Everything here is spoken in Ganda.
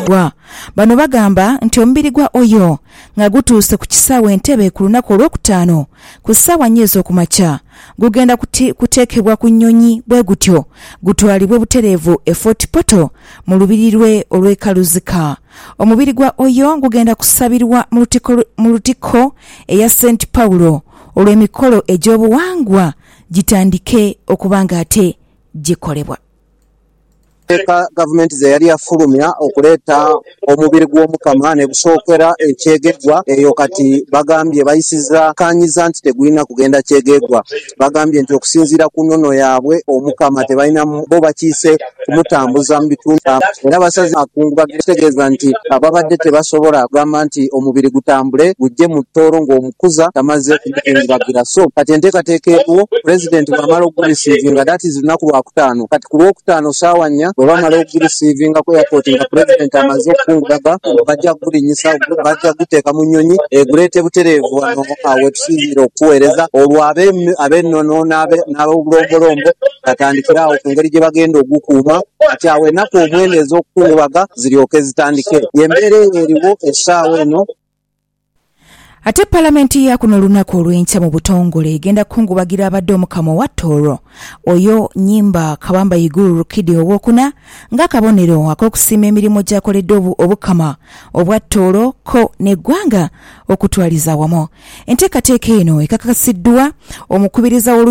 bano bagamba nti omubiri gwa Oyo nga gutuuse ku kisaawe Entebbe ku lunaku olwokutaano ku ssaawa 4 ez'okumakya gugenda kuteekebwa ku nnyonyi bwe gutyo gutwalibwe butereevu e Fort Portal mu lubiri lwe olw'ekaluzika. Omubiri gwa Oyo gugenda kusabirwa mu lutiko eya St. Paulo olw'emikolo egy'obuwangwa gitandike okuba nga ate gikolebwa. Gavumenti ze yali yafulumya okuleeta omubiri gw'Omukama ne gusookera ekyegeggwa eyo kati bagambye bayisiza kanyiza nti tegulina kugenda kyegeggwa. Bagambye nti okusinziira ku nnono yaabwe Omukama tebalina bo bakiise kumutambuza mu bitundu era basaze akungubagira kitegeeza nti ababadde tebasobola kugamba nti omubiri gutambule gujje mu ttooro ng'omukuza tamaze kumukungubagira. So kati enteekateeka eriwo pulezidenti bw'amala okugulisiivinga that is lunaku lwakutaano kati ku lwokutaano ssaawa 4 bwe bamala okugulisiivinga ku airport nga pulezidenti amaze okukungubaga bajja kulinyisa bajja guteeka mu nnyonyi eguleete butereevu wano we tusinziira okuweereza olwo ab'ennono n'ab'obulombolombo batandikira awo ku ngeri gye bagenda ogukuuma kati awo ennaku omwenda ez'okukungubaga ziryoke zitandike. Y'embeera eriwo essaawa eno. Ate Palamenti ya kuno lunaku olw'enkya mu butongole egenda kukungubagira abadde Omukama wa Tooro Oyo Nnyimba Kabamba Igulu Lukidi owokuna ng'akabonero ak'okusiima emirimu gy'akoledde obukama obwa Tooro ko n'eggwanga okutwaliza wamu. Enteekateeka eno ekakasiddwa omukubiriza